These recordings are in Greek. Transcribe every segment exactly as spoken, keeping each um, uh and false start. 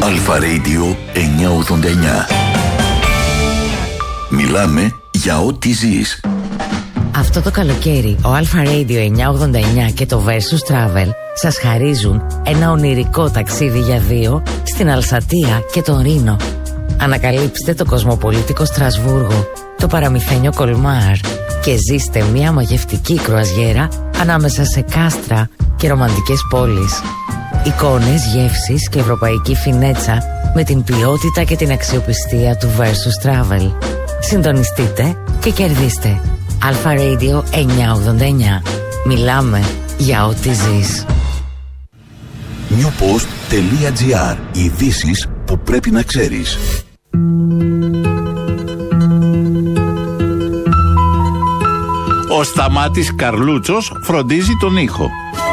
Αλφα Radio εννιακόσια ογδόντα εννιά. Μιλάμε για ό,τι ζεις. Αυτό το καλοκαίρι ο Αλφα Radio εννιακόσια ογδόντα εννιά και το Versus Travel σας χαρίζουν ένα ονειρικό ταξίδι για δύο στην Αλσατία και τον Ρήνο. Ανακαλύψτε το κοσμοπολίτικο Στρασβούργο, το παραμυθένιο Κολμάρ και ζήστε μια μαγευτική κρουαζιέρα ανάμεσα σε κάστρα και ρομαντικές πόλεις. Εικόνες, γεύσεις και ευρωπαϊκή φινέτσα με την ποιότητα και την αξιοπιστία του Versus Travel. Συντονιστείτε και κερδίστε. Αλφα Radio εννιακόσια ογδόντα εννιά. Μιλάμε για ό,τι ζεις. newpost.gr. Ειδήσεις που πρέπει να ξέρεις. Ο Σταμάτης Καρλούτσος φροντίζει τον ήχο.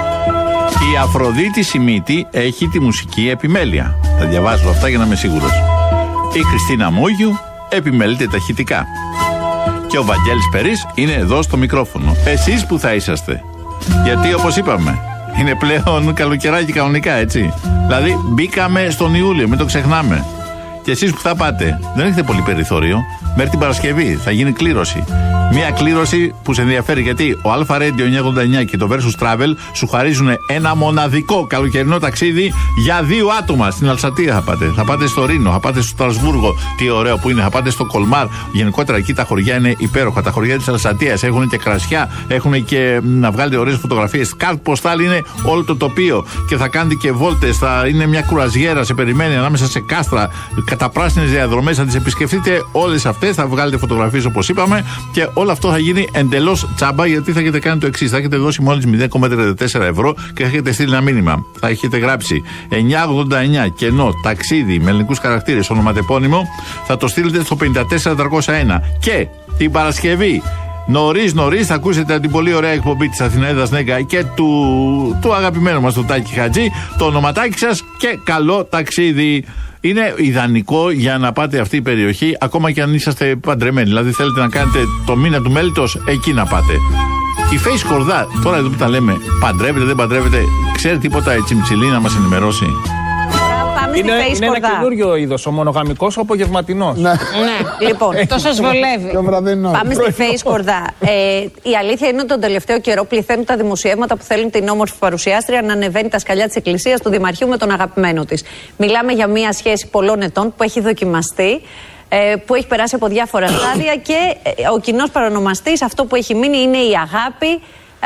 Η Αφροδίτη Σιμίτη έχει τη μουσική επιμέλεια. Θα διαβάσω αυτά για να είμαι σίγουρος. Η Χριστίνα Μούγιου επιμελείται τα ηχητικά. Και ο Βαγγέλης Περής είναι εδώ στο μικρόφωνο. Εσείς που θα είσαστε? Γιατί όπως είπαμε, είναι πλέον καλοκαιράκι κανονικά, έτσι. Δηλαδή μπήκαμε στον Ιούλιο, μην το ξεχνάμε. Και εσείς που θα πάτε, δεν έχετε πολύ περιθώριο. Μέχρι την Παρασκευή θα γίνει κλήρωση. Μια κλήρωση που σε ενδιαφέρει, γιατί ο Αλφα Radio εννιακόσια ογδόντα εννιά και το Versus Travel σου χαρίζουν ένα μοναδικό καλοκαιρινό ταξίδι για δύο άτομα. Στην Αλσατία θα πάτε, θα πάτε στο Ρήνο, θα πάτε στο Στρασβούργο, τι ωραίο που είναι, θα πάτε στο Κολμάρ. Γενικότερα εκεί τα χωριά είναι υπέροχα. Τα χωριά της Αλσατίας έχουν και κρασιά, έχουν και να βγάλετε ωραίες φωτογραφίες. Κάρτ ποστάλ είναι όλο το τοπίο και θα κάνετε και βόλτες. Θα είναι μια κουραζιέρα, σε περιμένει ανάμεσα σε κάστρα, κατά πράσινες διαδρομές. Θα τις επισκεφτείτε όλες αυτές, θα βγάλετε φωτογραφίες όπως είπαμε και όλο αυτό θα γίνει εντελώς τσάμπα, γιατί θα έχετε κάνει το εξής. Θα έχετε δώσει μόλις μηδέν κόμμα τριάντα τέσσερα ευρώ και θα έχετε στείλει ένα μήνυμα. Θα έχετε γράψει εννιακόσια ογδόντα εννιά κενό ταξίδι με ελληνικούς χαρακτήρες, ονοματεπώνυμο. Θα το στείλετε στο πενήντα τέσσερα τριακόσια ένα. Και την Παρασκευή, νωρίς νωρίς, θα ακούσετε την πολύ ωραία εκπομπή της Αθηναίδας Νέγκα και του, του αγαπημένου μας του Τάκη Χατζή, το ονοματάκι σας και καλό ταξίδι. Είναι ιδανικό για να πάτε αυτή η περιοχή, ακόμα και αν είσαστε παντρεμένοι. Δηλαδή θέλετε να κάνετε το μήνα του μέλιτος, εκεί να πάτε. Η Φέη Σκορδά, τώρα εδώ που τα λέμε, παντρεύετε, δεν παντρεύετε, ξέρει τίποτα η Τσιμψιλή να μας ενημερώσει? Είναι, είναι ένα καινούριο είδος, ο μονογαμικός, ο απογευματινός. Ναι, λοιπόν, το σας βολεύει. Πάμε στη Φέη Σκορδά. Ε, η αλήθεια είναι ότι τον τελευταίο καιρό πληθαίνουν τα δημοσιεύματα που θέλουν την όμορφη παρουσιάστρια να ανεβαίνει τα σκαλιά της Εκκλησίας του Δημαρχείου με τον αγαπημένο της. Μιλάμε για μια σχέση πολλών ετών που έχει δοκιμαστεί, που έχει περάσει από διάφορα στάδια και ο κοινός παρονομαστής, αυτό που έχει μείνει, είναι η αγάπη,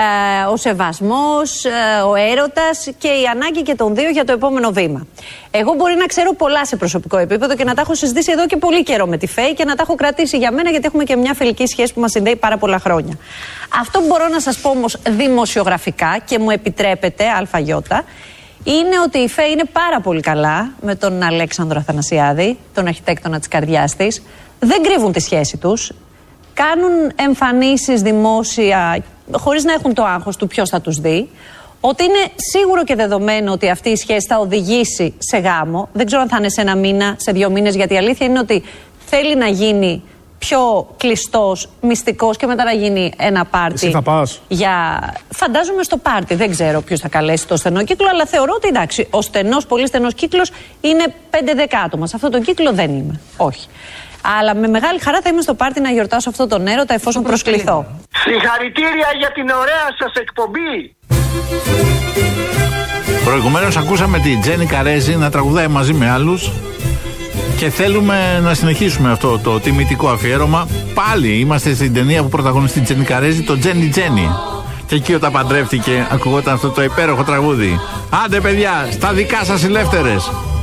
ο σεβασμός, ο έρωτας και η ανάγκη και των δύο για το επόμενο βήμα. Εγώ μπορεί να ξέρω πολλά σε προσωπικό επίπεδο και να τα έχω συζητήσει εδώ και πολύ καιρό με τη Φέη και να τα έχω κρατήσει για μένα, γιατί έχουμε και μια φιλική σχέση που μας συνδέει πάρα πολλά χρόνια. Αυτό που μπορώ να σας πω όμως δημοσιογραφικά και μου επιτρέπετε, ΑΙ, είναι ότι η Φέη είναι πάρα πολύ καλά με τον Αλέξανδρο Αθανασιάδη, τον αρχιτέκτονα της καρδιάς της. Δεν κρύβουν τη σχέση τους. Κάνουν εμφανίσεις δημόσια χωρίς να έχουν το άγχος του ποιος θα τους δει. Ότι είναι σίγουρο και δεδομένο ότι αυτή η σχέση θα οδηγήσει σε γάμο. Δεν ξέρω αν θα είναι σε ένα μήνα, σε δύο μήνες, γιατί η αλήθεια είναι ότι θέλει να γίνει πιο κλειστός, μυστικός και μετά να γίνει ένα πάρτι. Εσύ θα πας? Για... Φαντάζομαι στο πάρτι. Δεν ξέρω ποιος θα καλέσει το στενό κύκλο, αλλά θεωρώ ότι εντάξει, ο στενός, πολύ στενός κύκλος είναι πέντε δέκα άτομα. Σε αυτόν τον κύκλο δεν είμαι. Όχι. Αλλά με μεγάλη χαρά θα είμαι στο πάρτι να γιορτάσω αυτόν τον έρωτα εφόσον προσκληθώ. Συγχαρητήρια για την ωραία σας εκπομπή. Προηγουμένως ακούσαμε τη Τζέννη Καρέζη να τραγουδάει μαζί με άλλους και θέλουμε να συνεχίσουμε αυτό το τιμητικό αφιέρωμα. Πάλι είμαστε στην ταινία που πρωταγωνιστεί η Τζέννη Καρέζη, το Τζέννη Τζέννη. Και εκεί όταν παντρεύτηκε ακουγόταν αυτό το υπέροχο τραγούδι. Άντε παιδιά, στα δικά σας ελεύθερες.